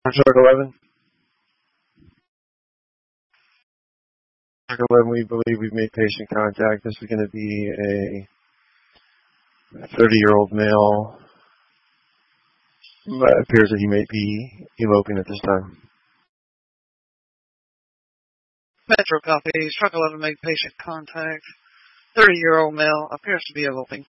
Truck 11. Truck 11, we believe we've made patient contact. This is going to be a 30-year-old male. But it appears that he may be eloping at this time. Metro copies. Truck 11 made patient contact. 30-year-old male appears to be eloping.